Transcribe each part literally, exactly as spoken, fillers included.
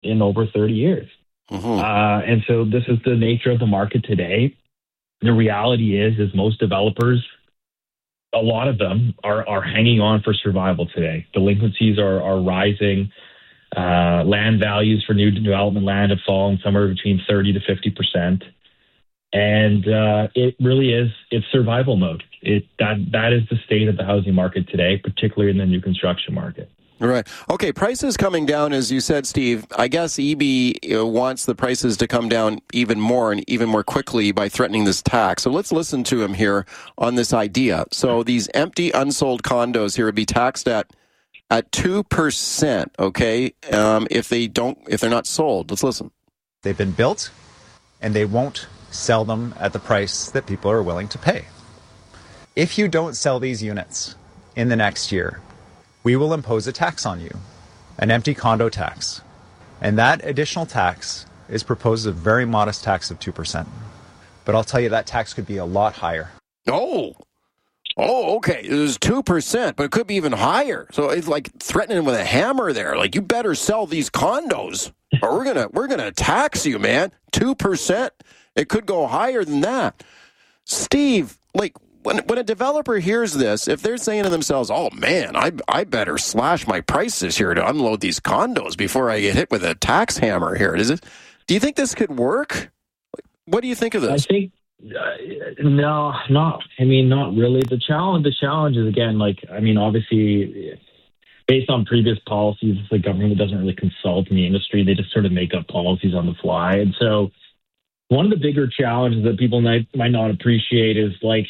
in over thirty years. Mm-hmm. Uh, and so this is the nature of the market today. The reality is, is most developers, a lot of them are, are hanging on for survival today. Delinquencies are, are rising. Uh, land values for new development land have fallen somewhere between thirty to fifty percent. And uh, it really is, it's survival mode. It that That is the state of the housing market today, particularly in the new construction market. Right. Okay, prices coming down, as you said, Steve. I guess E B wants the prices to come down even more and even more quickly by threatening this tax. So let's listen to him here on this idea. So these empty, unsold condos here would be taxed at at two percent, okay, um, if they don't, if they're not sold. Let's listen. They've been built, and they won't sell them at the price that people are willing to pay. If you don't sell these units in the next year, we will impose a tax on you, an empty condo tax. And that additional tax is proposed as a very modest tax of two percent. But I'll tell you, that tax could be a lot higher. Oh, oh, okay. It was two percent, but it could be even higher. So it's like threatening with a hammer there. Like, you better sell these condos or we're going to we're gonna tax you, man. two percent. It could go higher than that. Steve, like, When when a developer hears this, if they're saying to themselves, oh, man, I I better slash my prices here to unload these condos before I get hit with a tax hammer here. Does it, do you think this could work? What do you think of this? I think, uh, no, not, I mean, not really. The challenge, the challenge is, again, like, I mean, obviously, based on previous policies, it's the government that doesn't really consult in the industry. They just sort of make up policies on the fly. And so one of the bigger challenges that people might, might not appreciate is, like,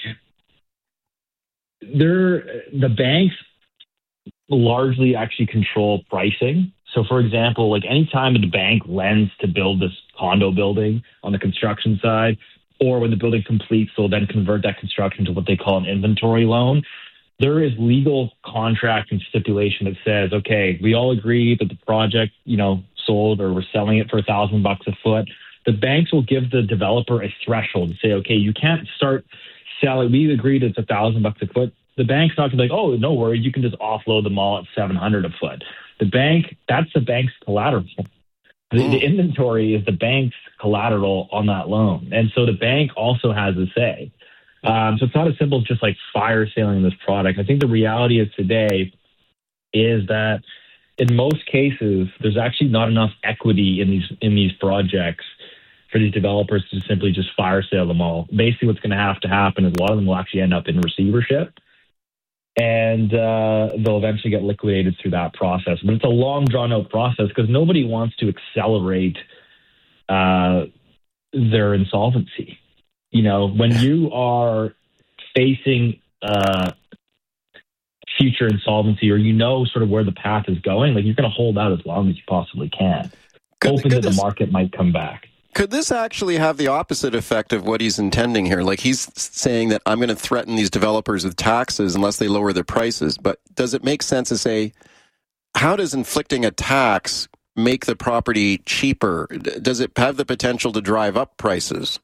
They're, the banks largely actually control pricing. So, for example, like anytime the bank lends to build this condo building on the construction side, or when the building completes, they'll then convert that construction to what they call an inventory loan. There is legal contract and stipulation that says, okay, we all agree that the project, you know, sold or we're selling it for a thousand bucks a foot. The banks will give the developer a threshold and say, okay, you can't start selling. We agreed it's a thousand bucks a foot. The bank's not going to be like, oh, no worries, you can just offload them all at seven hundred a foot. The bank, that's the bank's collateral. The, mm. the inventory is the bank's collateral on that loan. And so the bank also has a say. Um, so it's not as simple as just like fire selling this product. I think the reality is today is that in most cases, there's actually not enough equity in these in these projects for these developers to simply just fire sale them all. Basically, what's going to have to happen is a lot of them will actually end up in receivership, and uh, they'll eventually get liquidated through that process. But it's a long, drawn-out process because nobody wants to accelerate uh, their insolvency. You know, when you are facing uh, future insolvency, or you know sort of where the path is going, like you're going to hold out as long as you possibly can, could, hoping could that this, the market might come back. Could this actually have the opposite effect of what he's intending here? Like he's saying that I'm going to threaten these developers with taxes unless they lower their prices. But does it make sense to say, how does inflicting a tax make the property cheaper? Does it have the potential to drive up prices?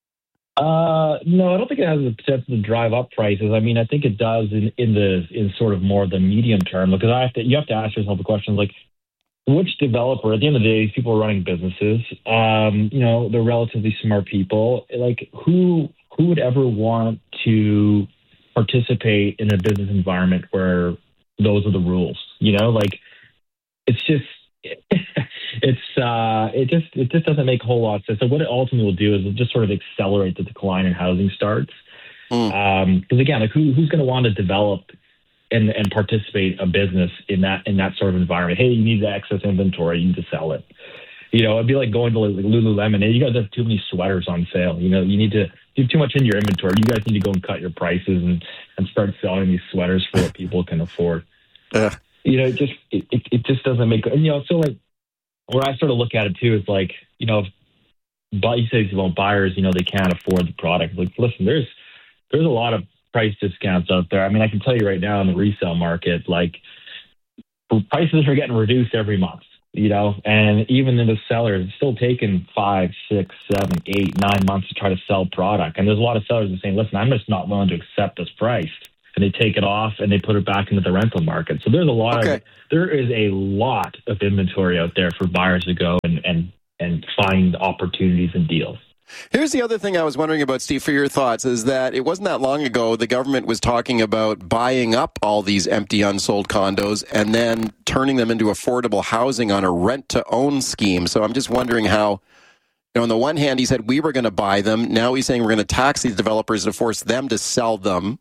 Uh, no, I don't think it has the potential to drive up prices. I mean, I think it does in, in the in sort of more the medium term, because I have to, you have to ask yourself the question like, which developer? At the end of the day, these people are running businesses. Um, you know, they're relatively smart people. Like, who who would ever want to participate in a business environment where those are the rules? You know, like it's just. It's uh, it just it just doesn't make a whole lot of sense. So what it ultimately will do is it'll just sort of accelerate the decline in housing starts. Because mm. um, again, like who who's going to want to develop and and participate a business in that in that sort of environment? Hey, you need the excess inventory, you need to sell it. You know, it'd be like going to like Lululemon. Hey, you guys have too many sweaters on sale. You know, you need to you have too much in your inventory. You guys need to go and cut your prices and and start selling these sweaters for what people can afford. Uh. You know, it just it, it, it just doesn't make, and, you know, so like where I sort of look at it too is like, you know, if but you say, well, buyers, you know, they can't afford the product. Like, listen, there's there's a lot of price discounts out there. I mean, I can tell you right now in the resale market, like prices are getting reduced every month, you know, and even in the sellers, it's still taking five, six, seven, eight, nine months to try to sell product. And there's a lot of sellers that are saying, listen, I'm just not willing to accept this price. and they take it off and they put it back into the rental market. So there's a lot okay. of there is a lot of inventory out there for buyers to go and and and find opportunities and deals. Here's the other thing I was wondering about, Steve, for your thoughts, is that it wasn't that long ago the government was talking about buying up all these empty, unsold condos and then turning them into affordable housing on a rent-to-own scheme. So I'm just wondering how, you know, on the one hand, he said we were going to buy them. Now he's saying we're going to tax these developers to force them to sell them.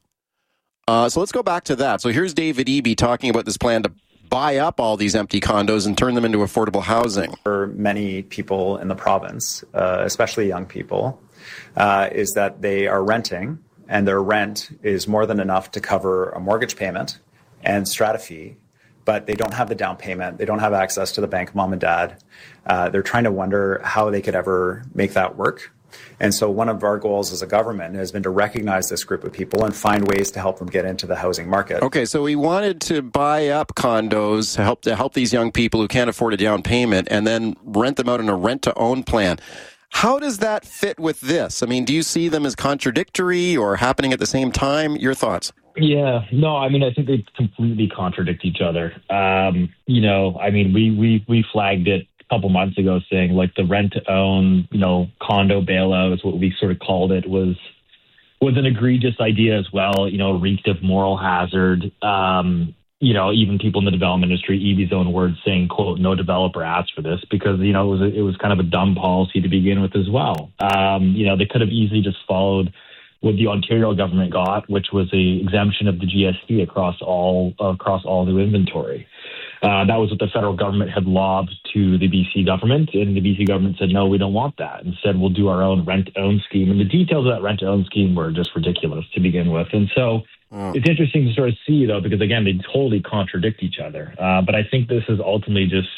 Uh, so let's go back to that. So here's David Eby talking about this plan to buy up all these empty condos and turn them into affordable housing. For many people in the province, uh, especially young people, uh, is that they are renting and their rent is more than enough to cover a mortgage payment and strata fee, but they don't have the down payment. They don't have access to the bank of mom and dad. Uh, they're trying to wonder how they could ever make that work. And so one of our goals as a government has been to recognize this group of people and find ways to help them get into the housing market. Okay, so we wanted to buy up condos to help to help these young people who can't afford a down payment and then rent them out in a rent-to-own plan. How does that fit with this? I mean, do you see them as contradictory or happening at the same time? Your thoughts? Yeah, no, I mean, I think they completely contradict each other. Um, you know, I mean, we we we flagged it couple months ago saying like the rent to own, you know, condo bailout is what we sort of called it, was was an egregious idea as well, you know, reeked of moral hazard. Um, you know, even people in the development industry, Eby's own words saying, quote, no developer asked for this because, you know, it was a, it was kind of a dumb policy to begin with as well. Um, you know, they could have easily just followed what the Ontario government got, which was a exemption of the G S T across all across all new inventory. Uh, that was what the federal government had lobbed to the B C government, and the B C government said, no, we don't want that. Instead, we'll do our own rent-to-own scheme. And the details of that rent-to-own scheme were just ridiculous to begin with. And so mm. it's interesting to sort of see, though, because, again, they totally contradict each other. Uh, but I think this is ultimately just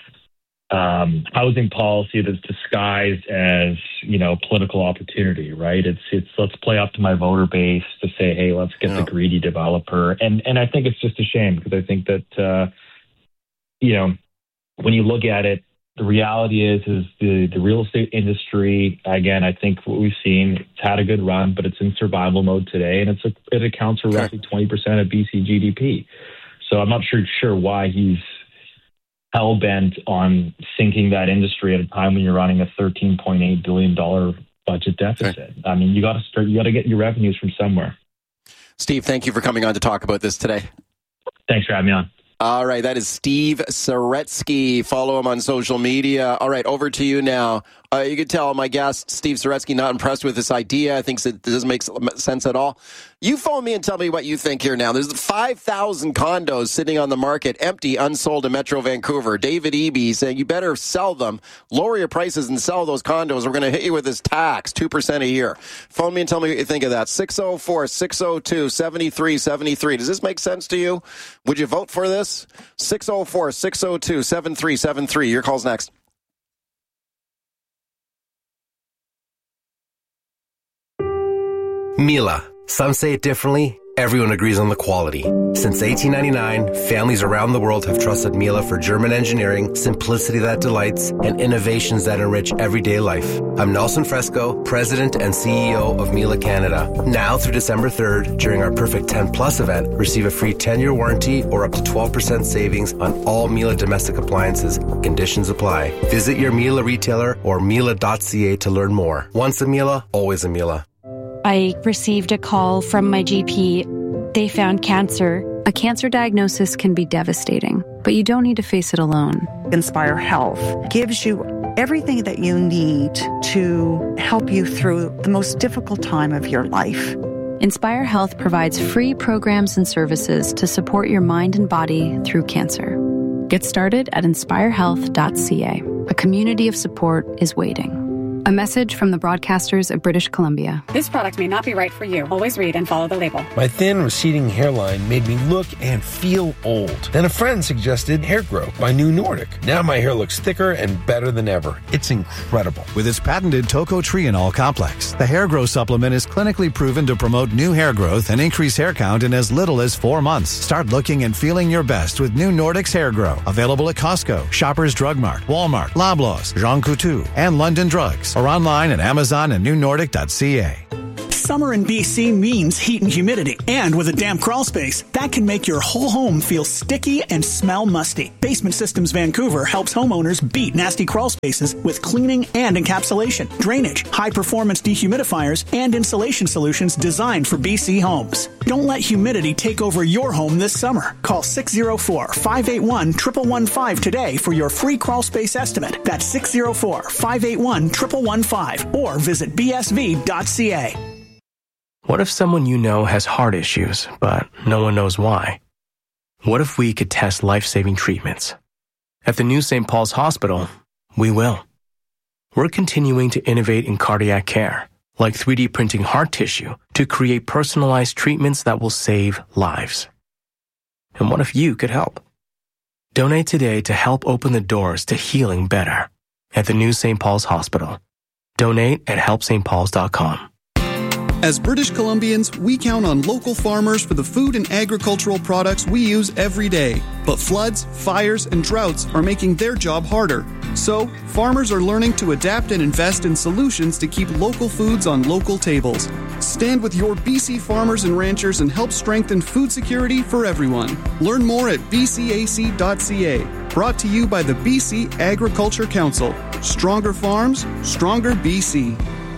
um, housing policy that's disguised as, you know, political opportunity, right? It's, it's let's play up to my voter base to say, hey, let's get yeah. the greedy developer. And, and I think it's just a shame because I think that, uh, you know, when you look at it, the reality is, is the, the real estate industry, again, I think what we've seen, it's had a good run, but it's in survival mode today, and it's a, it accounts for roughly twenty percent of B C G D P. So I'm not sure, sure why he's hell-bent on sinking that industry at a time when you're running a thirteen point eight billion dollars budget deficit. Okay. I mean, you got to start, you got to get your revenues from somewhere. Steve, thank you for coming on to talk about this today. Thanks for having me on. All right, that is Steve Saretsky. Follow him on social media. All right, over to you now. Uh, you can tell my guest, Steve Saretsky, not impressed with this idea. I think it doesn't make sense at all. You phone me and tell me what you think here now. There's five thousand condos sitting on the market, empty, unsold in Metro Vancouver. David Eby saying you better sell them, lower your prices and sell those condos. We're going to hit you with this tax, two percent a year. Phone me and tell me what you think of that. six oh four, six oh two, seven three seven three. Does this make sense to you? Would you vote for this? six oh four, six oh two, seven three seven three. Your call's next. Miele. Some say it differently. Everyone agrees on the quality. Since eighteen ninety-nine, families around the world have trusted Miele for German engineering, simplicity that delights, and innovations that enrich everyday life. I'm Nelson Fresco, President and C E O of Miele Canada. Now through December third, during our Perfect ten Plus event, receive a free ten-year warranty or up to twelve percent savings on all Miele domestic appliances. Conditions apply. Visit your Miele retailer or miele dot c a to learn more. Once a Miele, always a Miele. I received a call from my G P. They found cancer. A cancer diagnosis can be devastating, but you don't need to face it alone. Inspire Health gives you everything that you need to help you through the most difficult time of your life. Inspire Health provides free programs and services to support your mind and body through cancer. Get started at inspire health dot c a. A community of support is waiting. A message from the broadcasters of British Columbia. This product may not be right for you. Always read and follow the label. My thin, receding hairline made me look and feel old. Then a friend suggested Hair Grow by New Nordic. Now my hair looks thicker and better than ever. It's incredible. With its patented tocotrienol complex, the Hair Grow supplement is clinically proven to promote new hair growth and increase hair count in as little as four months. Start looking and feeling your best with New Nordic's Hair Grow. Available at Costco, Shoppers Drug Mart, Walmart, Loblaws, Jean Coutu, and London Drugs. Or online at Amazon and new nordic dot c a. Summer in B C means heat and humidity, and with a damp crawl space, that can make your whole home feel sticky and smell musty. Basement Systems Vancouver helps homeowners beat nasty crawl spaces with cleaning and encapsulation, drainage, high-performance dehumidifiers, and insulation solutions designed for B C homes. Don't let humidity take over your home this summer. Call six oh four, five eight one, one one one five today for your free crawl space estimate. That's six oh four, five eight one, one one one five or visit b s v dot c a. What if someone you know has heart issues, but no one knows why? What if we could test life-saving treatments? At the new Saint Paul's Hospital, we will. We're continuing to innovate in cardiac care, like three D printing heart tissue to create personalized treatments that will save lives. And what if you could help? Donate today to help open the doors to healing better at the new Saint Paul's Hospital. Donate at help st pauls dot com. As British Columbians, we count on local farmers for the food and agricultural products we use every day. But floods, fires, and droughts are making their job harder. So, farmers are learning to adapt and invest in solutions to keep local foods on local tables. Stand with your B C farmers and ranchers and help strengthen food security for everyone. Learn more at b c a c dot c a. Brought to you by the B C Agriculture Council. Stronger farms, stronger B C.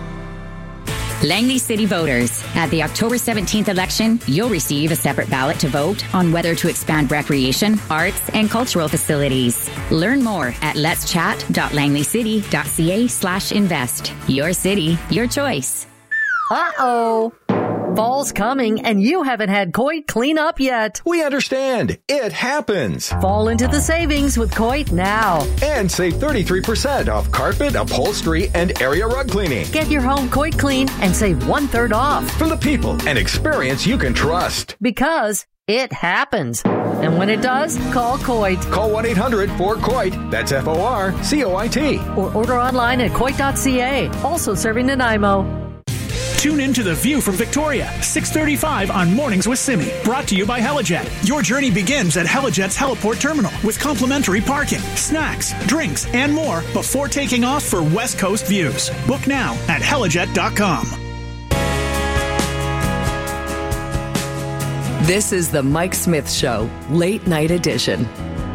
Langley City voters, at the October seventeenth election, you'll receive a separate ballot to vote on whether to expand recreation, arts, and cultural facilities. Learn more at letschat dot langley city dot c a slash invest. Your city, your choice. Uh-oh. Fall's coming, and you haven't had Coit clean up yet. We understand. It happens. Fall into the savings with Coit now. And save thirty-three percent off carpet, upholstery, and area rug cleaning. Get your home Coit clean and save one-third off. From the people and experience you can trust. Because it happens. And when it does, call Coit. Call one eight hundred four C O I T. That's F O R C O I T. Or order online at coit dot c a. Also serving Nanaimo. Tune in to The View from Victoria, six thirty-five on Mornings with Simi. Brought to you by Helijet. Your journey begins at Helijet's Heliport Terminal with complimentary parking, snacks, drinks, and more before taking off for West Coast views. Book now at helijet dot com. This is the Mike Smith Show, Late Night Edition.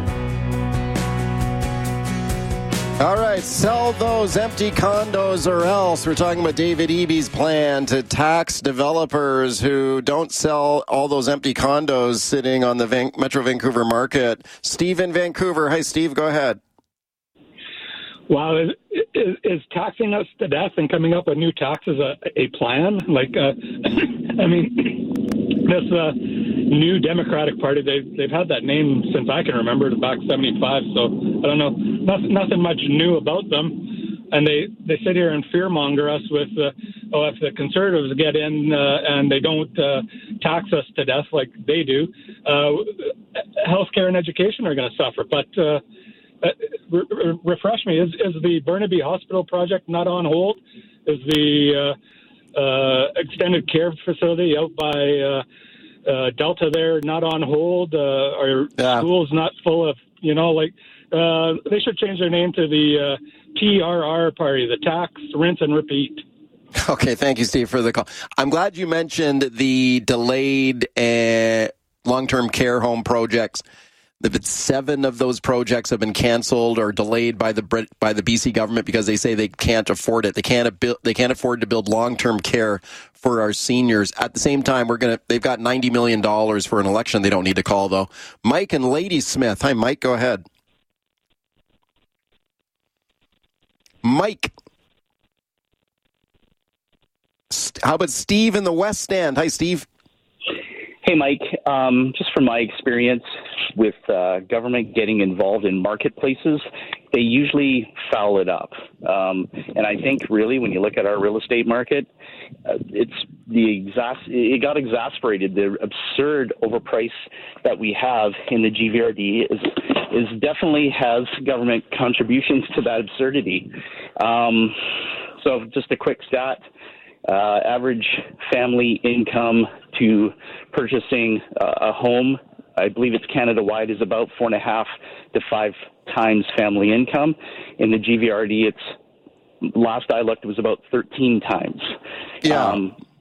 All right, sell those empty condos or else. We're talking about David Eby's plan to tax developers who don't sell all those empty condos sitting on the Van- Metro Vancouver market. Steve in Vancouver. Hi, Steve. Go ahead. Wow, is, is, is taxing us to death and coming up with new taxes a, a plan? Like, uh, I mean, this uh, new Democratic Party, they've, they've had that name since I can remember, back seventy-five, so I don't know, nothing, nothing much new about them. And they, they sit here and fearmonger us with, uh, oh, if the Conservatives get in uh, and they don't uh, tax us to death like they do, uh, healthcare and education are going to suffer. But uh, uh, re- refresh me, is, is the Burnaby Hospital project not on hold? Is the uh, uh, extended care facility out by uh, uh, Delta there not on hold? Uh, are yeah. schools not full of, you know, like, uh, they should change their name to the uh, T R R party, the tax, rinse, and repeat. Okay, thank you, Steve, for the call. I'm glad you mentioned the delayed uh, long-term care home projects. That seven of those projects have been canceled or delayed by the by the B C government because they say they can't afford it. They can't build. They can't afford to build long-term care for our seniors. At the same time, we're gonna. They've got ninety million dollars for an election. They don't need to call though. Mike and Ladysmith. Hi, Mike. Go ahead. Mike. How about Steve in the West Stand? Hi, Steve. Hey, Mike. Um, just from my experience with uh, government getting involved in marketplaces, they usually foul it up. Um, and I think really when you look at our real estate market, uh, it's the exas- it got exasperated. The absurd overprice that we have in the G V R D is is definitely has government contributions to that absurdity. Um, so just a quick stat. Uh, average family income to purchasing uh, a home, I believe it's Canada-wide, is about four and a half to five times family income. In the G V R D, it's, last I looked, it was about thirteen times. Yeah. Um,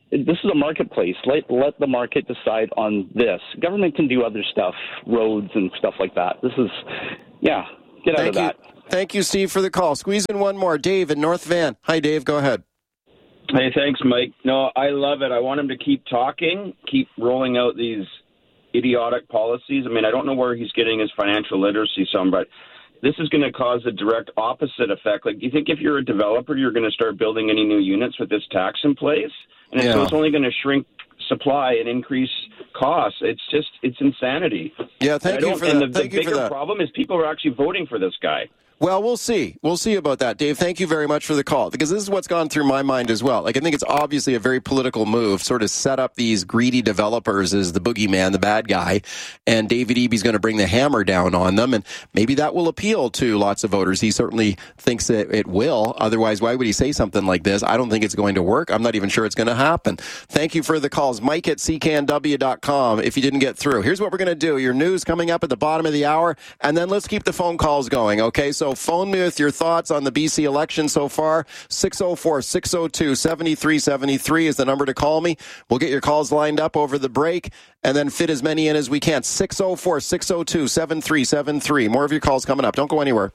this is a marketplace. Let let the market decide on this. Government can do other stuff, roads and stuff like that. This is, yeah, get out Thank of you. that. Thank you, Steve, for the call. Squeeze in one more. Dave in North Van. Hi, Dave. Go ahead. Hey, thanks, Mike. No, I love it. I want him to keep talking, keep rolling out these idiotic policies. I mean, I don't know where he's getting his financial literacy from, but this is going to cause a direct opposite effect. Like, do you think if you're a developer, you're going to start building any new units with this tax in place? And Yeah. so it's only going to shrink supply and increase costs. It's just, it's insanity. Yeah, thank And I you don't- for and that. the, Thank the you for bigger that. problem is people are actually voting for this guy. Well, we'll see. We'll see about that, Dave. Thank you very much for the call, because this is what's gone through my mind as well. Like, I think it's obviously a very political move, sort of set up these greedy developers as the boogeyman, the bad guy, and David Eby's going to bring the hammer down on them, and maybe that will appeal to lots of voters. He certainly thinks that it will. Otherwise, why would he say something like this? I don't think it's going to work. I'm not even sure it's going to happen. Thank you for the calls. Mike at C K N W dot com if you didn't get through. Here's what we're going to do. Your news coming up at the bottom of the hour, and then let's keep the phone calls going, okay? So phone me with your thoughts on the B C election so far. six oh four, six oh two, seven three seven three is the number to call me. We'll get your calls lined up over the break and then fit as many in as we can. six oh four, six oh two, seven three seven three. More of your calls coming up. Don't go anywhere.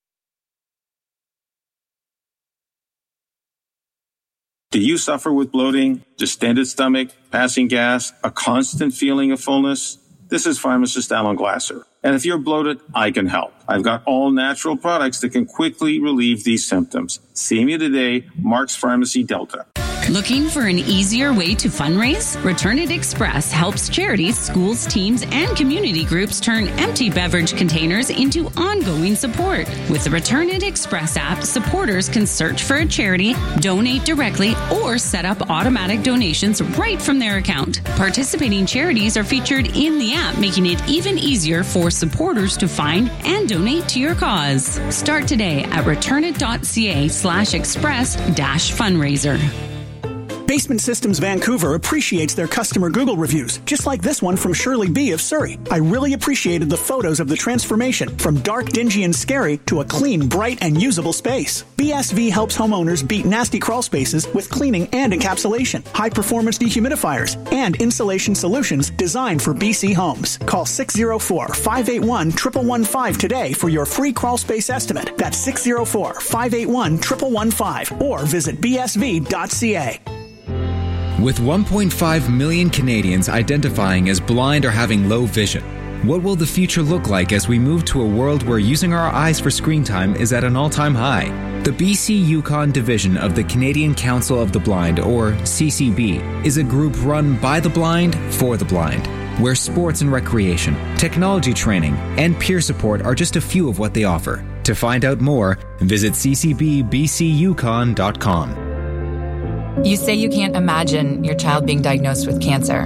Do you suffer with bloating, distended stomach, passing gas, a constant feeling of fullness? This is pharmacist Alan Glasser. And if you're bloated, I can help. I've got all natural products that can quickly relieve these symptoms. See me today, Mark's Pharmacy Delta. Looking for an easier way to fundraise? Return It Express helps charities, schools, teams, and community groups turn empty beverage containers into ongoing support. With the Return It Express app, supporters can search for a charity, donate directly, or set up automatic donations right from their account. Participating charities are featured in the app, making it even easier for supporters to find and donate to your cause. Start today at returnit.ca slash express dash fundraiser. Basement Systems Vancouver appreciates their customer Google reviews, just like this one from Shirley B. of Surrey. I really appreciated the photos of the transformation from dark, dingy, and scary to a clean, bright, and usable space. B S V helps homeowners beat nasty crawl spaces with cleaning and encapsulation, high-performance dehumidifiers, and insulation solutions designed for B C homes. Call six oh four, five eight one, one one one five today for your free crawl space estimate. That's six oh four, five eight one, one one one five or visit b s v dot c a. With one point five million Canadians identifying as blind or having low vision, what will the future look like as we move to a world where using our eyes for screen time is at an all-time high? The B C Yukon division of the Canadian Council of the Blind, or C C B, is a group run by the blind for the blind, where sports and recreation, technology training, and peer support are just a few of what they offer. To find out more, visit c c b b c yukon dot com. You say you can't imagine your child being diagnosed with cancer,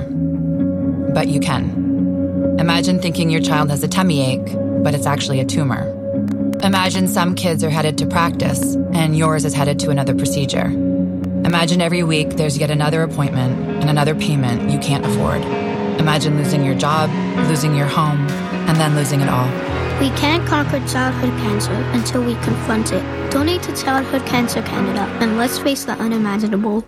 but you can. Imagine thinking your child has a tummy ache, but it's actually a tumor. Imagine some kids are headed to practice, and yours is headed to another procedure. Imagine every week there's yet another appointment and another payment you can't afford. Imagine losing your job, losing your home, and then losing it all. We can't conquer childhood cancer until we confront it. Donate to Childhood Cancer Canada, and let's face the unimaginable.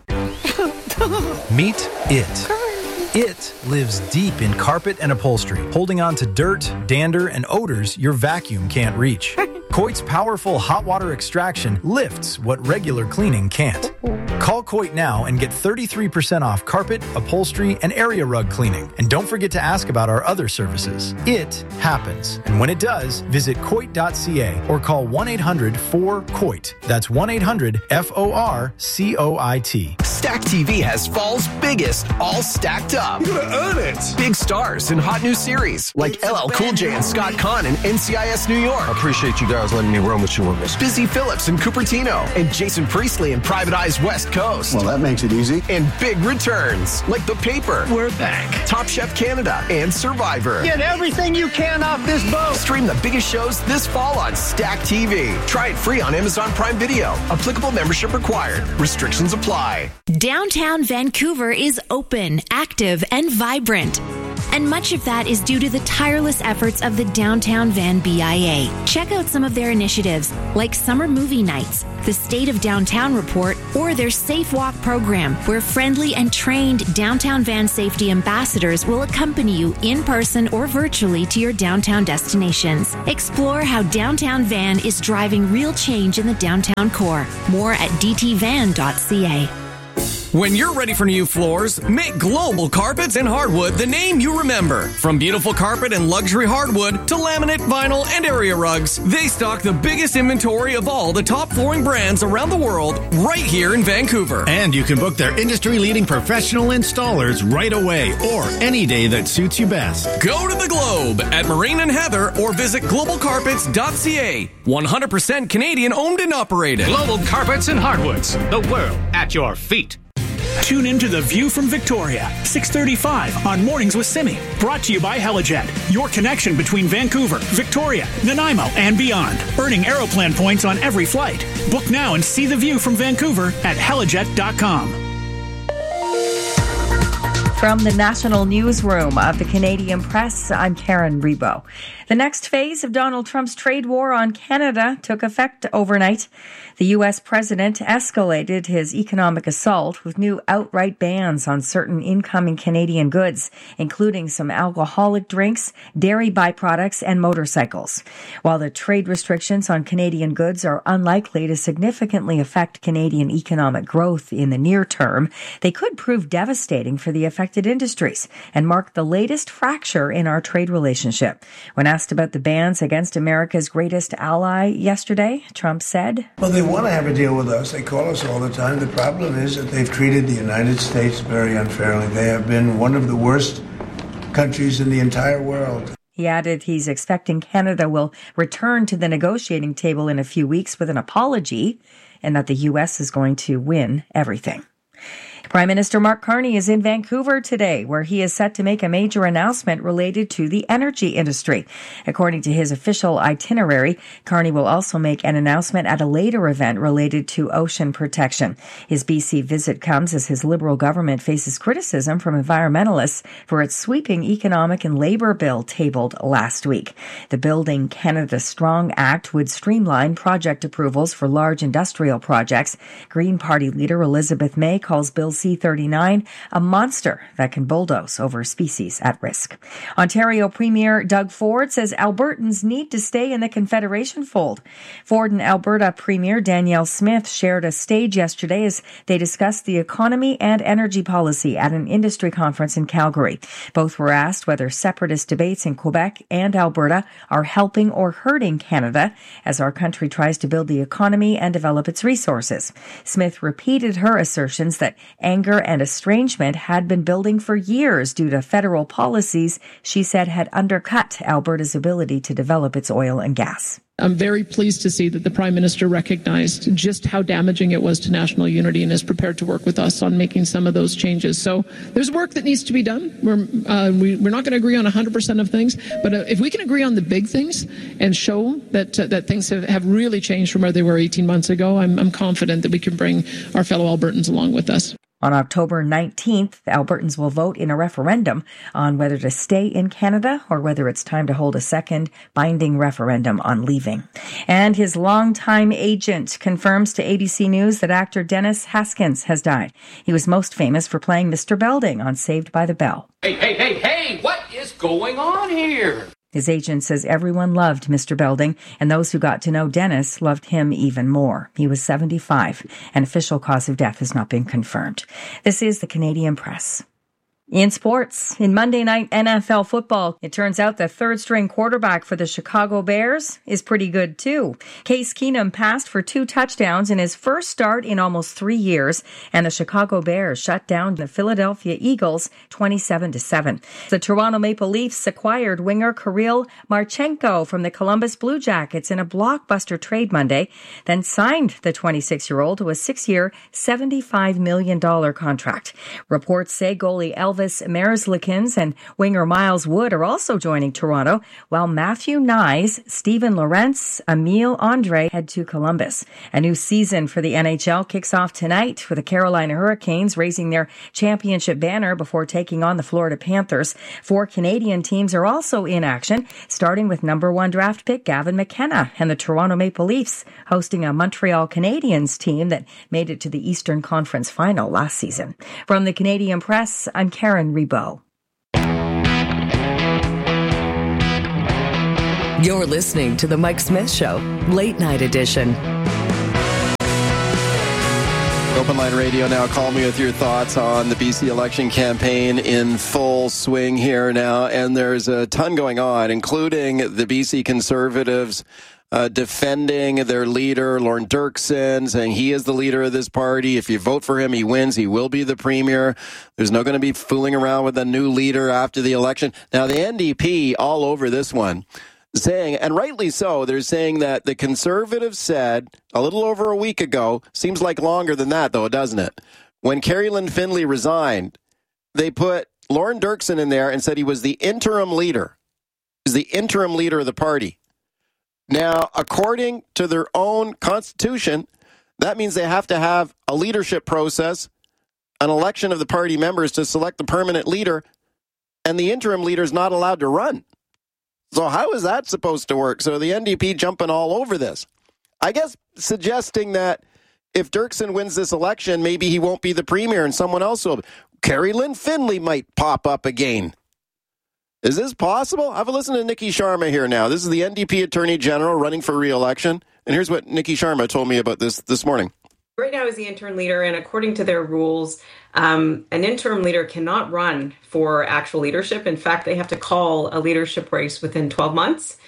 Meet it. It lives deep in carpet and upholstery, holding on to dirt, dander, and odors your vacuum can't reach. Coit's powerful hot water extraction lifts what regular cleaning can't. Call Coit now and get thirty-three percent off carpet, upholstery, and area rug cleaning. And don't forget to ask about our other services. It happens. And when it does, visit coit dot c a or call one eight hundred four C O I T. That's one eight hundred F O R C O I T. Stack T V has fall's biggest, all stacked up. You're gonna earn it. Big stars and hot new series like L L Cool J and Scott Conn and N C I S New York. I appreciate you guys letting me run with you on this. Busy Phillips and Cupertino and Jason Priestley and Private Eyes West Coast. Well, that makes it easy. And big returns like The Paper. We're back. Top Chef Canada and Survivor. Get everything you can off this boat. Stream the biggest shows this fall on Stack T V. Try it free on Amazon Prime Video. Applicable membership required. Restrictions apply. Downtown Vancouver is open, active, and vibrant. And much of that is due to the tireless efforts of the Downtown Van B I A. Check out some of their initiatives, like summer movie nights, the State of Downtown Report, or their Safe Walk program, where friendly and trained downtown van safety ambassadors will accompany you in person or virtually to your downtown destinations. Explore how Downtown Van is driving real change in the downtown core. More at d t van dot c a. When you're ready for new floors, make Global Carpets and Hardwood the name you remember. From beautiful carpet and luxury hardwood to laminate, vinyl, and area rugs, they stock the biggest inventory of all the top flooring brands around the world right here in Vancouver. And you can book their industry-leading professional installers right away or any day that suits you best. Go to the Globe at Marine and Heather or visit global carpets dot c a. one hundred percent Canadian owned and operated. Global Carpets and Hardwoods, the world at your feet. Tune into The View from Victoria, six thirty-five on Mornings with Simi. Brought to you by Helijet, your connection between Vancouver, Victoria, Nanaimo, and beyond. Earning Aeroplan points on every flight. Book now and see the view from Vancouver at helijet dot com. From the National Newsroom of the Canadian Press, I'm Karen Rebo. The next phase of Donald Trump's trade war on Canada took effect overnight. The U S president escalated his economic assault with new outright bans on certain incoming Canadian goods, including some alcoholic drinks, dairy byproducts, and motorcycles. While the trade restrictions on Canadian goods are unlikely to significantly affect Canadian economic growth in the near term, they could prove devastating for the affected industries and mark the latest fracture in our trade relationship. When asked about the bans against America's greatest ally yesterday, Trump said, Well, they want to have a deal with us. They call us all the time. The problem is that they've treated the United States very unfairly. They have been one of the worst countries in the entire world. He added he's expecting Canada will return to the negotiating table in a few weeks with an apology and that the U S is going to win everything. Prime Minister Mark Carney is in Vancouver today, where he is set to make a major announcement related to the energy industry. According to his official itinerary, Carney will also make an announcement at a later event related to ocean protection. His B C visit comes as his Liberal government faces criticism from environmentalists for its sweeping economic and labor bill tabled last week. The Building Canada Strong Act would streamline project approvals for large industrial projects. Green Party leader Elizabeth May calls Bill C thirty-nine a monster that can bulldoze over species at risk. Ontario Premier Doug Ford says Albertans need to stay in the Confederation fold. Ford and Alberta Premier Danielle Smith shared a stage yesterday as they discussed the economy and energy policy at an industry conference in Calgary. Both were asked whether separatist debates in Quebec and Alberta are helping or hurting Canada as our country tries to build the economy and develop its resources. Smith repeated her assertions that anger and estrangement had been building for years due to federal policies she said had undercut Alberta's ability to develop its oil and gas. I'm very pleased to see that the Prime Minister recognized just how damaging it was to national unity and is prepared to work with us on making some of those changes. So there's work that needs to be done. We're, uh, we, we're not going to agree on one hundred percent of things, but uh, if we can agree on the big things and show that uh, that things have, have really changed from where they were eighteen months ago, I'm, I'm confident that we can bring our fellow Albertans along with us. On October nineteenth, Albertans will vote in a referendum on whether to stay in Canada or whether it's time to hold a second binding referendum on leaving. And his longtime agent confirms to A B C News that actor Dennis Haskins has died. He was most famous for playing Mister Belding on Saved by the Bell. Hey, hey, hey, hey, what is going on here? His agent says everyone loved Mister Belding, and those who got to know Dennis loved him even more. He was seventy-five. An official cause of death has not been confirmed. This is the Canadian Press. In sports, in Monday night N F L football, it turns out the third-string quarterback for the Chicago Bears is pretty good, too. Case Keenum passed for two touchdowns in his first start in almost three years, and the Chicago Bears shut down the Philadelphia Eagles twenty-seven to seven. The Toronto Maple Leafs acquired winger Kirill Marchenko from the Columbus Blue Jackets in a blockbuster trade Monday, then signed the twenty-six-year-old to a six-year, seventy-five million dollars contract. Reports say goalie Elvis Elvis Merzlikins and winger Miles Wood are also joining Toronto, while Matthew Nyes, Steven Lorentz, Emile Andre head to Columbus. A new season for the N H L kicks off tonight with the Carolina Hurricanes raising their championship banner before taking on the Florida Panthers. Four Canadian teams are also in action, starting with number one draft pick Gavin McKenna and the Toronto Maple Leafs hosting a Montreal Canadiens team that made it to the Eastern Conference Final last season. From the Canadian Press, I'm Karen Rebow. You're listening to The Mike Smith Show, Late Night Edition. Open Line Radio now. Call me with your thoughts on the B C election campaign in full swing here now. And there's a ton going on, including the B C Conservatives Uh, defending their leader, Lorne Dirksen, saying he is the leader of this party. If you vote for him, he wins. He will be the premier. There's no going to be fooling around with a new leader after the election. Now, the N D P all over this one, saying, and rightly so, they're saying that the Conservatives said a little over a week ago, seems like longer than that, though, doesn't it? When Carrie Lynn Findlay resigned, they put Lorne Dirksen in there and said he was the interim leader. He's the interim leader of the party. Now, according to their own constitution, that means they have to have a leadership process, an election of the party members to select the permanent leader, and the interim leader is not allowed to run. So how is that supposed to work? So the N D P jumping all over this. I guess suggesting that if Dirksen wins this election, maybe he won't be the premier and someone else will. Carrie Lynn Findlay might pop up again. Is this possible? Have a listen to Nikki Sharma here now. This is the N D P Attorney General running for re-election. And here's what Nikki Sharma told me about this this morning. Right now is the interim leader, and according to their rules, um, an interim leader cannot run for actual leadership. In fact, they have to call a leadership race within twelve months.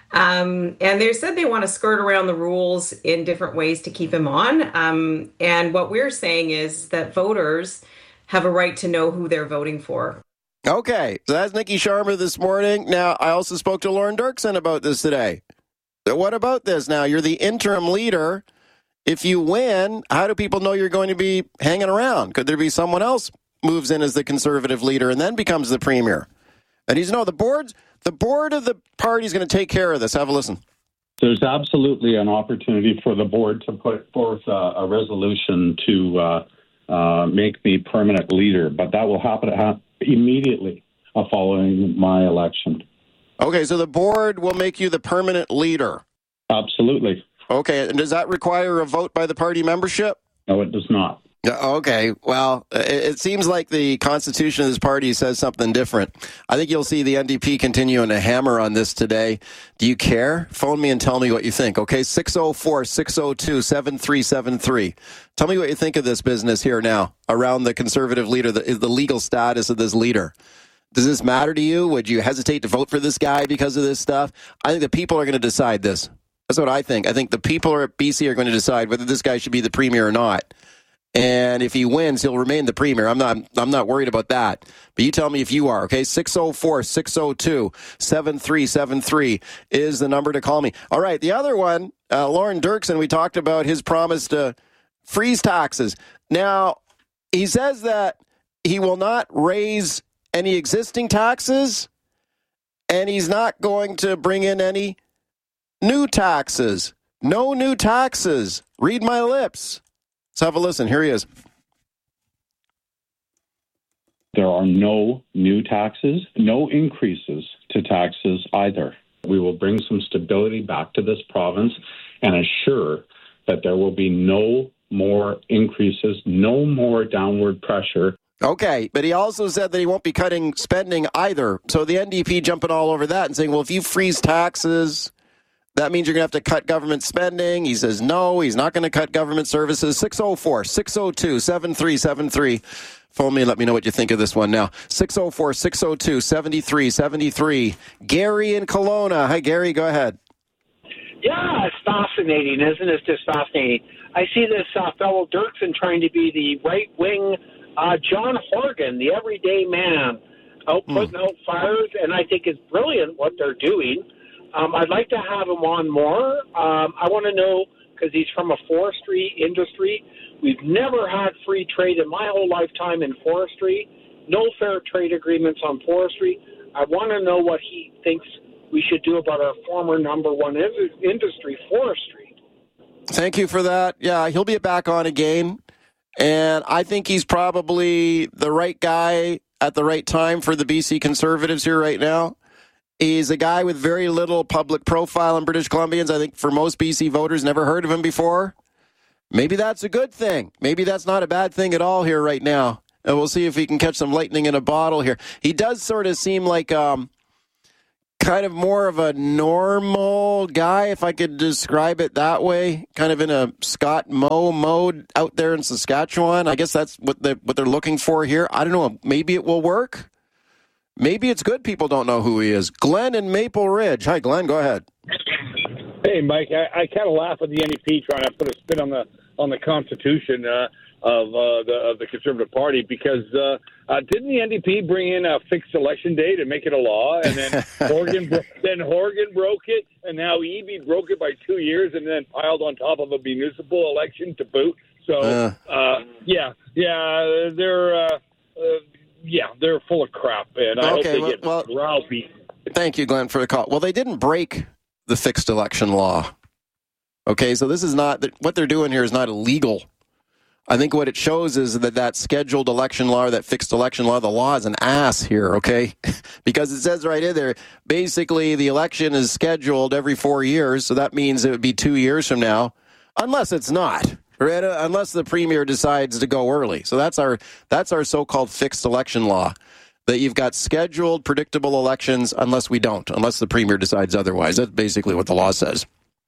Um, and they said they want to skirt around the rules in different ways to keep him on. Um, and what we're saying is that voters have a right to know who they're voting for. Okay, so that's Nikki Sharma this morning. Now, I also spoke to Lorne Dirksen about this today. So what about this now? You're the interim leader. If you win, how do people know you're going to be hanging around? Could there be someone else moves in as the Conservative leader and then becomes the premier? And he's, no, the board, the board of the party is going to take care of this. Have a listen. There's absolutely an opportunity for the board to put forth a, a resolution to uh, uh, make me permanent leader, but that will happen, happen immediately uh, following my election. Okay, so the board will make you the permanent leader. Absolutely. Okay, and does that require a vote by the party membership? No, it does not. Okay, well, it seems like the constitution of this party says something different. I think you'll see the N D P continuing to hammer on this today. Do you care? Phone me and tell me what you think, okay? six oh four, six oh two, seven three seven three. Tell me what you think of this business here now around the Conservative leader, the, the legal status of this leader. Does this matter to you? Would you hesitate to vote for this guy because of this stuff? I think the people are going to decide this. That's what I think. I think the people at B C are going to decide whether this guy should be the premier or not. And if he wins, he'll remain the premier. I'm not I'm not worried about that. But you tell me if you are, okay? six oh four, six oh two, seven three seven three is the number to call me. All right, the other one, uh, Lorne Dirksen, we talked about his promise to freeze taxes. Now, he says that he will not raise any existing taxes, and he's not going to bring in any new taxes. No new taxes. Read my lips. Let's have a listen. Here he is. There are no new taxes, no increases to taxes either. We will bring some stability back to this province and assure that there will be no more increases, no more downward pressure. Okay, but he also said that he won't be cutting spending either. So the N D P jumping all over that and saying, well, if you freeze taxes, that means you're going to have to cut government spending. He says no, he's not going to cut government services. six oh four, six oh two, seven three seven three. Phone me and let me know what you think of this one now. six oh four, six oh two, seven three seven three. Gary in Kelowna. Hi, Gary. Go ahead. Yeah, it's fascinating, isn't it? It's just fascinating. I see this uh, fellow Dirksen trying to be the right-wing uh, John Horgan, the everyday man, out putting mm. out fires, and I think it's brilliant what they're doing. Um, I'd like to have him on more. Um, I want to know, because he's from a forestry industry. We've never had free trade in my whole lifetime in forestry. no fair trade agreements on forestry. I want to know what he thinks we should do about our former number one in- industry, forestry. Thank you for that. Yeah, he'll be back on again. And I think he's probably the right guy at the right time for the B C Conservatives here right now. He's a guy with very little public profile in British Columbians. I think for most B C voters, never heard of him before. Maybe that's a good thing. Maybe that's not a bad thing at all here right now. And we'll see if he can catch some lightning in a bottle here. He does sort of seem like um, kind of more of a normal guy, if I could describe it that way, kind of in a Scott Moe mode out there in Saskatchewan. I guess that's what they're, what they're looking for here. I don't know. Maybe it will work. Maybe it's good people don't know who he is. Glenn in Maple Ridge. Hi, Glenn. Go ahead. Hey, Mike. I, I kind of laugh at the N D P trying to put a spin on the on the Constitution uh, of uh, the of the Conservative Party because uh, uh, didn't the N D P bring in a fixed election date and make it a law, and then Horgan bro- then Horgan broke it, and now Eby broke it by two years, and then piled on top of a municipal election to boot. So uh, uh, yeah, yeah, they're. Uh, uh, Yeah, they're full of crap, and I okay, hope they well, get well, browbeaten. Thank you, Glenn, for the call. Well, they didn't break the fixed election law. Okay, so this is not, what they're doing here is not illegal. I think what it shows is that that scheduled election law, or that fixed election law, the law is an ass here, okay? Because it says right in there, basically the election is scheduled every four years, so that means it would be two years from now, unless it's not. Right? Unless the premier decides to go early. So that's our that's our so-called fixed election law, that you've got scheduled, predictable elections unless we don't, unless the premier decides otherwise. That's basically what the law says.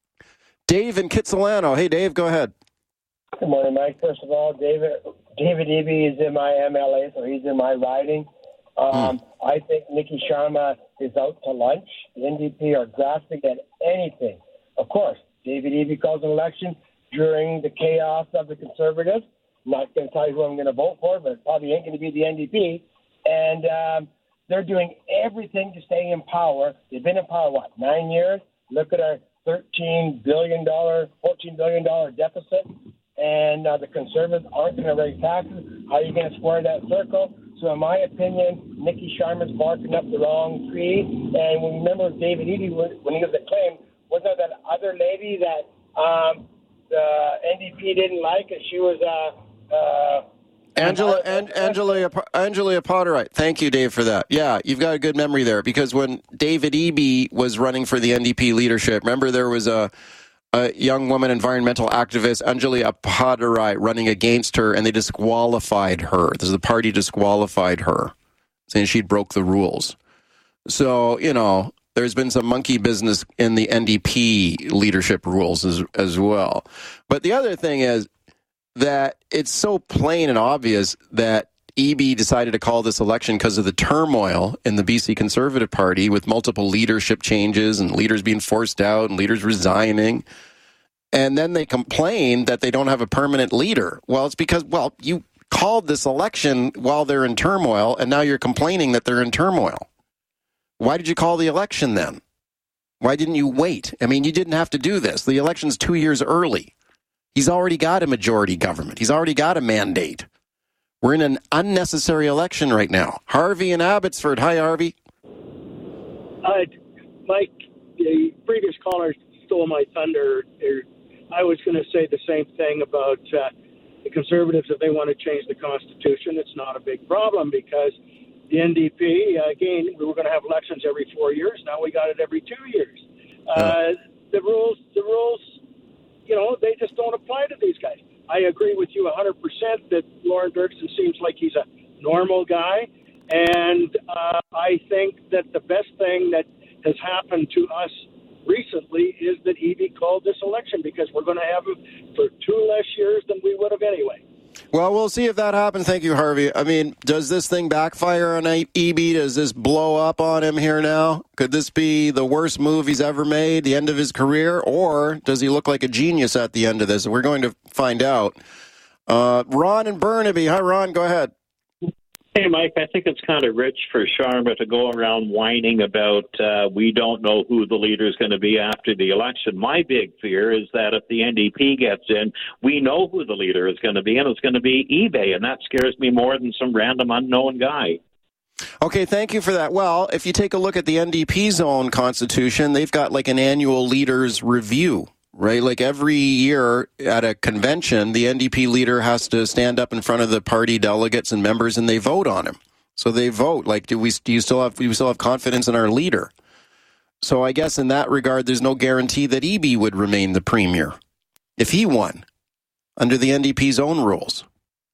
Dave in Kitsilano. Hey, Dave, go ahead. Good morning, Mike. First of all, David David Eby is in my M L A, so he's in my riding. Um, hmm. I think Nikki Sharma is out to lunch. The N D P are grasping at anything. Of course, David Eby calls an election during the chaos of the Conservatives. I'm not going to tell you who I'm going to vote for, but it probably ain't going to be the N D P. And um, they're doing everything to stay in power. They've been in power, what, nine years? Look at our thirteen billion dollars, fourteen billion dollars deficit. And uh, the Conservatives aren't going to raise taxes. How are you going to square that circle? So in my opinion, Nikki Sharma's barking up the wrong tree. And we remember David Eby, when he was acclaimed, wasn't there that other lady that um, – the N D P didn't like it? She was uh, uh, Angela and Angela Angela Potterite. Thank you, Dave, for that. Yeah, you've got a good memory there, because when David Eby was running for the N D P leadership, remember there was a, a young woman, environmental activist, Angela Potterite, running against her, and they disqualified her. The party disqualified her, saying she'd broke the rules. So, you know, there's been some monkey business in the N D P leadership rules as, as well. But the other thing is that it's so plain and obvious that Eby decided to call this election because of the turmoil in the B C Conservative Party, with multiple leadership changes and leaders being forced out and leaders resigning. And then they complain that they don't have a permanent leader. Well, it's because, well, you called this election while they're in turmoil, and now you're complaining that they're in turmoil. Why did you call the election then? Why didn't you wait? I mean, you didn't have to do this. The election's two years early. He's already got a majority government. He's already got a mandate. We're in an unnecessary election right now. Harvey in Abbotsford. Hi, Harvey. Uh, Mike, the previous caller stole my thunder. I was going to say the same thing about uh, the Conservatives. If they want to change the Constitution, it's not a big problem, because the N D P, uh, again, we were going to have elections every four years. Now we got it every two years. Uh, oh. The rules, the rules, you know, they just don't apply to these guys. I agree with you one hundred percent that Lauren Dirksen seems like he's a normal guy. And uh, I think that the best thing that has happened to us recently is that Eby called this election, because we're going to have him for two less years than we would have anyway. Well, we'll see if that happens. Thank you, Harvey. I mean, does this thing backfire on Eby? Does this blow up on him here now? Could this be the worst move he's ever made, the end of his career? Or does he look like a genius at the end of this? We're going to find out. Uh, Ron and Burnaby. Hi, Ron. Go ahead. Hey, Mike, I think it's kind of rich for Sharma to go around whining about uh, we don't know who the leader is going to be after the election. My big fear is that if the N D P gets in, we know who the leader is going to be, and it's going to be eBay, and that scares me more than some random unknown guy. Okay, thank you for that. Well, if you take a look at the N D P's own constitution, they've got like an annual leaders review, right? Like every year at a convention, the N D P leader has to stand up in front of the party delegates and members, and they vote on him. So they vote. Like, do we? Do you still have? Do we still have confidence in our leader? So I guess in that regard, there's no guarantee that E B would remain the premier if he won under the N D P's own rules,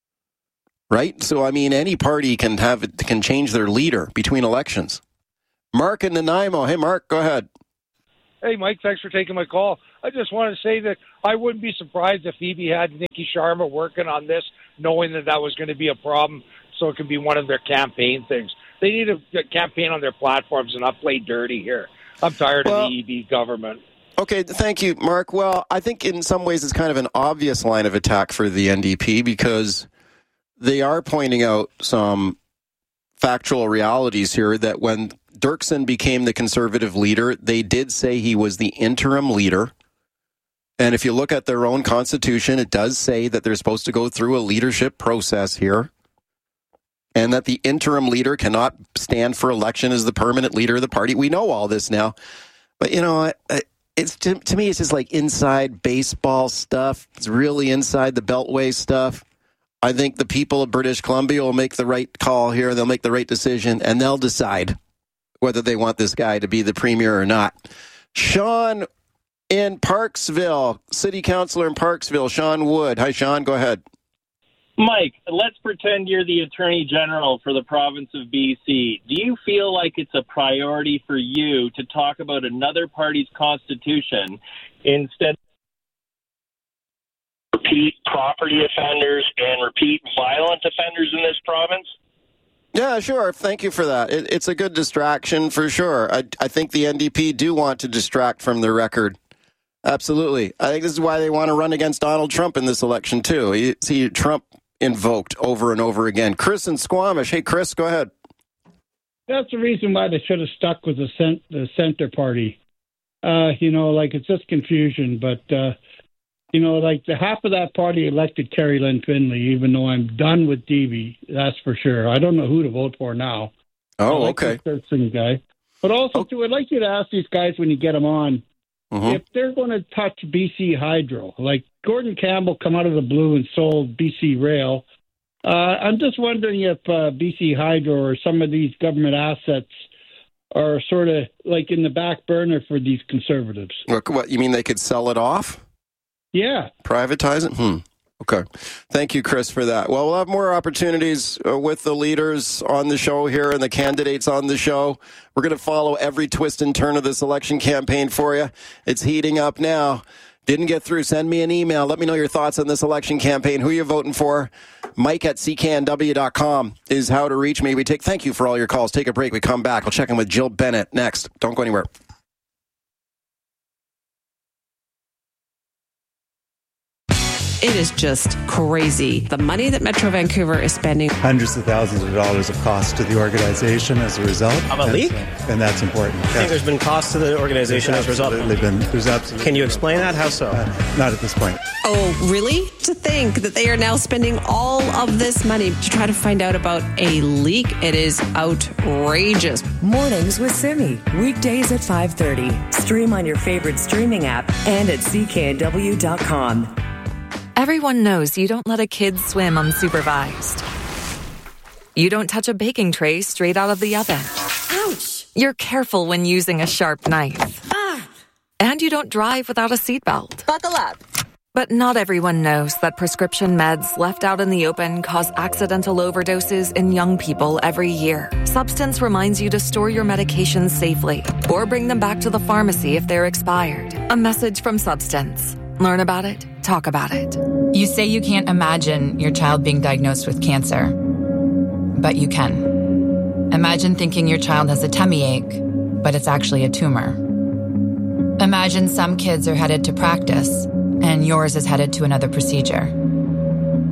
right? So I mean, any party can have can change their leader between elections. Mark in Nanaimo. Hey, Mark, go ahead. Hey, Mike, thanks for taking my call. I just want to say that I wouldn't be surprised if E B had Nikki Sharma working on this, knowing that that was going to be a problem, so it could be one of their campaign things. They need to campaign on their platforms and not play dirty here. I'm tired well, of the E B government. Okay, thank you, Mark. Well, I think in some ways it's kind of an obvious line of attack for the N D P because they are pointing out some factual realities here that when Dirksen became the Conservative leader, they did say he was the interim leader. And if you look at their own constitution, it does say that they're supposed to go through a leadership process here and that the interim leader cannot stand for election as the permanent leader of the party. We know all this now. But, you know, it's to, to me, it's just like inside baseball stuff. It's really inside the Beltway stuff. I think the people of British Columbia will make the right call here. They'll make the right decision, and they'll decide whether they want this guy to be the premier or not. Sean in Parksville, city councilor in Parksville, Sean Wood. Hi, Sean. Go ahead. Mike, let's pretend you're the attorney general for the province of B C. Do you feel like it's a priority for you to talk about another party's constitution instead of repeat property offenders and repeat violent offenders in this province? Yeah, sure. Thank you for that. It, it's a good distraction for sure. I, I think the N D P do want to distract from their record. Absolutely. I think this is why they want to run against Donald Trump in this election, too. You see Trump invoked over and over again. Chris in Squamish. Hey, Chris, go ahead. That's the reason why they should have stuck with the, cent- the center party. Uh, you know, like it's just confusion, but... Uh, You know, like the half of that party elected Carrie Lynn Finley, even though I'm done with Davey, that's for sure. I don't know who to vote for now. Oh, like okay. This guy. But also, oh. too, I'd like you to ask these guys when you get them on, mm-hmm. if they're going to touch B C Hydro. Like Gordon Campbell come out of the blue and sold B C Rail. Uh, I'm just wondering if uh, B C Hydro or some of these government assets are sort of like in the back burner for these Conservatives. Look, what, you mean they could sell it off? Yeah. Privatize it? Hmm. Okay. Thank you, Chris, for that. Well, we'll have more opportunities uh, with the leaders on the show here and the candidates on the show. We're going to follow every twist and turn of this election campaign for you. It's heating up now. Didn't get through. Send me an email. Let me know your thoughts on this election campaign. Who are you voting for? Mike at C K N W dot com is how to reach me. We take, thank you for all your calls. Take a break. We come back. We'll check in with Jill Bennett next. Don't go anywhere. It is just crazy. The money that Metro Vancouver is spending. Hundreds of thousands of dollars of cost to the organization as a result. Of a leak? And that's important. I think there's been cost to the organization as a result. Been, there's absolutely Can you explain that? How so? Uh, not at this point. Oh, really? To think that they are now spending all of this money to try to find out about a leak. It is outrageous. Mornings with Simi. Weekdays at five thirty. Stream on your favorite streaming app and at C K N W dot com. Everyone knows you don't let a kid swim unsupervised. You don't touch a baking tray straight out of the oven. Ouch! You're careful when using a sharp knife. Ah! And you don't drive without a seatbelt. Buckle up. But not everyone knows that prescription meds left out in the open cause accidental overdoses in young people every year. Substance reminds you to store your medications safely or bring them back to the pharmacy if they're expired. A message from Substance. Learn about it. Talk about it. You say you can't imagine your child being diagnosed with cancer, but you can. Imagine thinking your child has a tummy ache, but it's actually a tumor. Imagine some kids are headed to practice, and yours is headed to another procedure.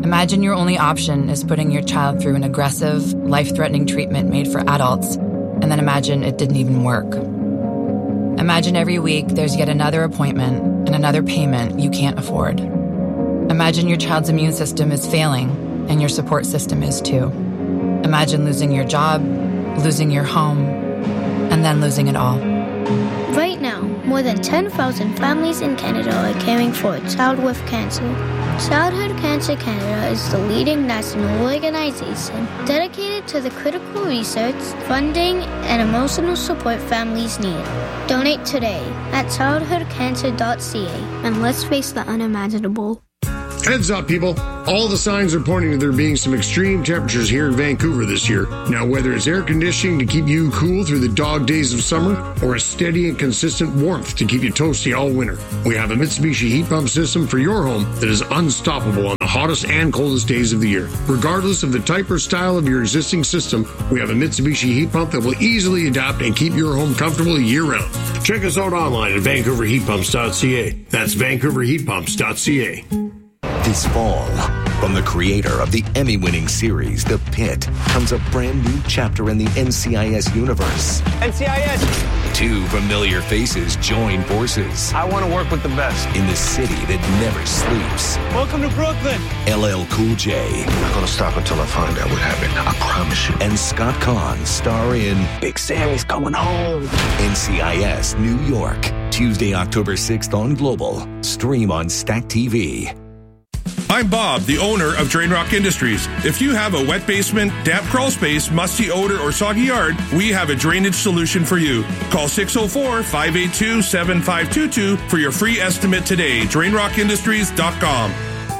Imagine your only option is putting your child through an aggressive, life-threatening treatment made for adults, and then imagine it didn't even work. Imagine every week there's yet another appointment and another payment you can't afford. Imagine your child's immune system is failing, and your support system is too. Imagine losing your job, losing your home, and then losing it all. Right now, more than ten thousand families in Canada are caring for a child with cancer. Childhood Cancer Canada is the leading national organization dedicated to the critical research, funding, and emotional support families need. Donate today at childhood cancer dot c a and let's face the unimaginable. Heads up, people. All the signs are pointing to there being some extreme temperatures here in Vancouver this year. Now, whether it's air conditioning to keep you cool through the dog days of summer or a steady and consistent warmth to keep you toasty all winter, we have a Mitsubishi heat pump system for your home that is unstoppable on the hottest and coldest days of the year. Regardless of the type or style of your existing system, we have a Mitsubishi heat pump that will easily adapt and keep your home comfortable year-round. Check us out online at vancouver heat pumps dot c a. That's vancouver heat pumps dot c a. This fall, from the creator of the Emmy-winning series, The Pit, comes a brand new chapter in the N C I S universe. N C I S! Two familiar faces join forces. I want to work with the best. In the city that never sleeps. Welcome to Brooklyn! L L Cool J. I'm not going to stop until I find out what happened. I promise you. And Scott Conn star in Big Sammy's coming home. N C I S New York. Tuesday, October sixth on Global. Stream on Stack T V. I'm Bob, the owner of Drain Rock Industries. If you have a wet basement, damp crawl space, musty odor, or soggy yard, we have a drainage solution for you. Call six oh four, five eight two, seven five two two for your free estimate today. drain rock industries dot com.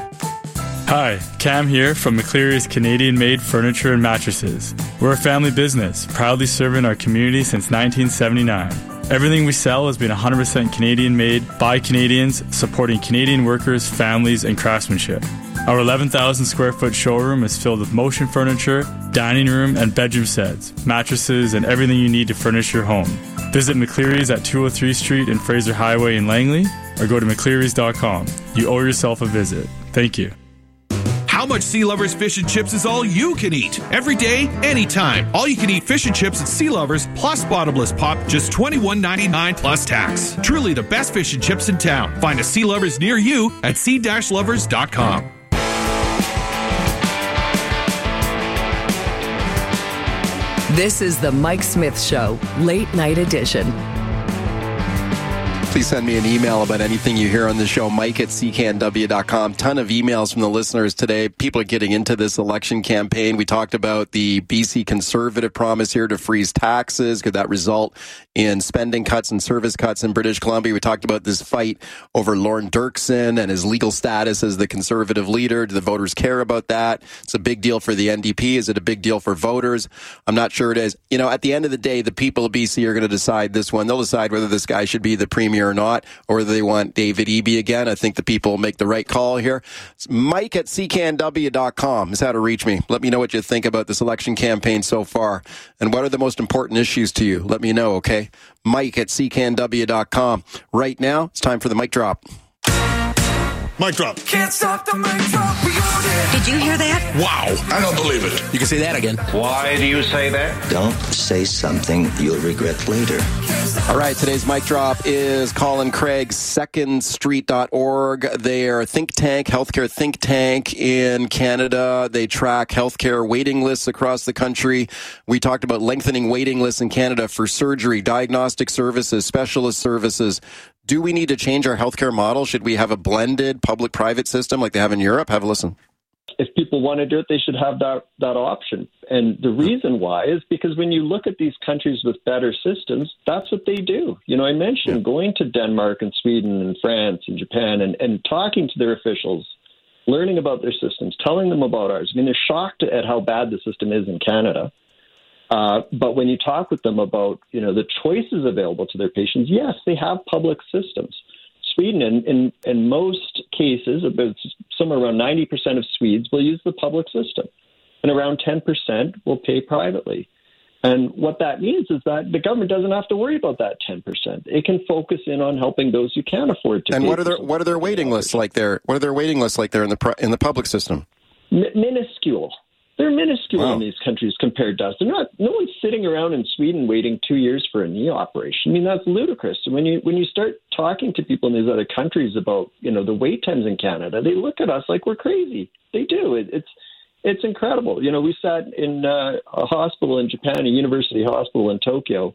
Hi, Cam here from McCleary's Canadian-made furniture and mattresses. We're a family business, proudly serving our community since nineteen seventy-nine. Everything we sell has been one hundred percent Canadian-made by Canadians, supporting Canadian workers, families, and craftsmanship. Our eleven thousand square foot showroom is filled with motion furniture, dining room, and bedroom sets, mattresses, and everything you need to furnish your home. Visit McCleary's at two oh three Street and Fraser Highway in Langley, or go to mcclearys dot com. You owe yourself a visit. Thank you. How much Sea Lovers fish and chips is all you can eat? Every day, anytime. All you can eat fish and chips at Sea Lovers plus bottomless pop, just twenty-one ninety-nine plus tax. Truly the best fish and chips in town. Find a Sea Lovers near you at sea lovers dot com. This is the Mike Smith Show, late night edition. Please send me an email about anything you hear on the show, mike at c k n w dot com. Ton of emails from the listeners today. People are getting into this election campaign. We talked about the B C Conservative promise here to freeze taxes. Could that result in spending cuts and service cuts in British Columbia? We talked about this fight over Lorne Dirksen and his legal status as the Conservative leader. Do the voters care about that? It's a big deal for the N D P. Is it a big deal for voters? I'm not sure it is. You know, at the end of the day, the people of B C are going to decide this one. They'll decide whether this guy should be the premier or not, or whether they want David Eby again. I think the people will make the right call here. It's Mike at c k n w dot com is how to reach me. Let me know what you think about this election campaign so far, and what are the most important issues to you. Let me know, okay? Mike at c k n w dot com. Right now, it's time for the mic drop. Mic drop. Can't stop the mic drop. We own it. Did you hear that? Wow. I don't believe it. You can say that again. Why do you say that? Don't say something you'll regret later. All right, today's mic drop is Colin Craig, second street dot org. They are a think tank, healthcare think tank in Canada. They track healthcare waiting lists across the country. We talked about lengthening waiting lists in Canada for surgery, diagnostic services, specialist services. Do we need to change our healthcare model? Should we have a blended public-private system like they have in Europe? Have a listen. If people want to do it, they should have that, that option. And the reason why is because when you look at these countries with better systems, that's what they do. You know, I mentioned going to Denmark and Sweden and France and Japan and, and talking to their officials, learning about their systems, telling them about ours. I mean, they're shocked at how bad the system is in Canada. Uh, but when you talk with them about, you know, the choices available to their patients, yes, they have public systems. Sweden, in, in, in most cases, about somewhere around ninety percent of Swedes will use the public system, and around ten percent will pay privately. And what that means is that the government doesn't have to worry about that ten percent. It can focus in on helping those who can't afford to. And pay what are their what are their waiting lists like there? What are their waiting lists like there in the in the public system? mi- minuscule. They're minuscule Wow. in these countries compared to us. They're not. No one's sitting around in Sweden waiting two years for a knee operation. I mean, that's ludicrous. When you when you start talking to people in these other countries about, you know, the wait times in Canada, they look at us like we're crazy. They do. It, it's it's incredible. You know, we sat in uh, a hospital in Japan, a university hospital in Tokyo,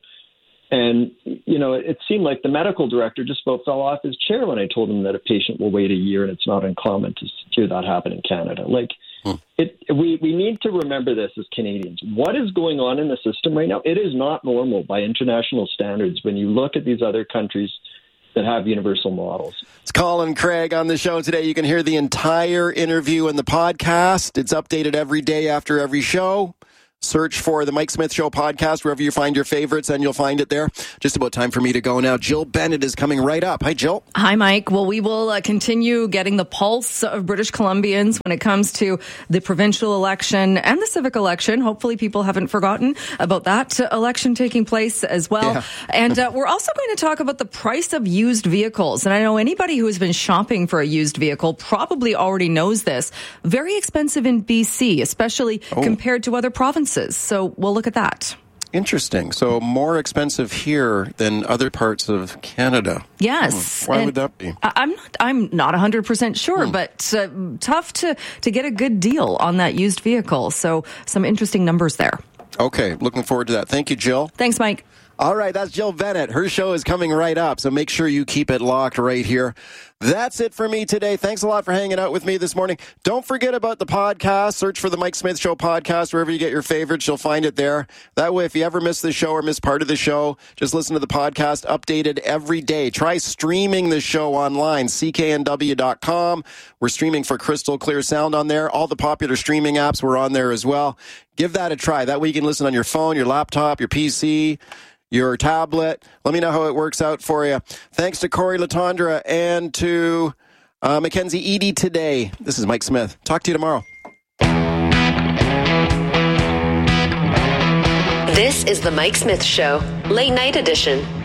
and you know, it seemed like the medical director just about fell off his chair when I told him that a patient will wait a year, and it's not uncommon to hear that happen in Canada. Like. It, we, we need to remember this as Canadians. What is going on in the system right now? It is not normal by international standards when you look at these other countries that have universal models. It's Colin Craig on the show today. You can hear the entire interview in the podcast. It's updated every day after every show. Search for the Mike Smith Show podcast wherever you find your favorites, and you'll find it there. Just about time for me to go now. Jill Bennett is coming right up. Hi, Jill. Hi, Mike. Well, we will uh, continue getting the pulse of British Columbians when it comes to the provincial election and the civic election. Hopefully people haven't forgotten about that uh, election taking place as well. Yeah. And uh, we're also going to talk about the price of used vehicles. And I know anybody who has been shopping for a used vehicle probably already knows this. Very expensive in B C, especially oh. compared to other provinces. So we'll look at that. Interesting. So more expensive here than other parts of Canada. Yes. Hmm. Why and would that be? I'm not. I'm not one hundred percent sure, hmm. but uh, tough to to get a good deal on that used vehicle. So some interesting numbers there. Okay, looking forward to that. Thank you, Jill. Thanks, Mike. All right, that's Jill Bennett. Her show is coming right up, so make sure you keep it locked right here. That's it for me today. Thanks a lot for hanging out with me this morning. Don't forget about the podcast. Search for the Mike Smith Show podcast wherever you get your favorites. You'll find it there. That way, if you ever miss the show or miss part of the show, just listen to the podcast updated every day. Try streaming the show online, C K N W dot com. We're streaming for crystal clear sound on there. All the popular streaming apps, we're on there as well. Give that a try. That way you can listen on your phone, your laptop, your P C, your tablet. Let me know how it works out for you. Thanks to Corey Latondra and to uh, Mackenzie Eady today. This is Mike Smith. Talk to you tomorrow. This is the Mike Smith Show, late night edition.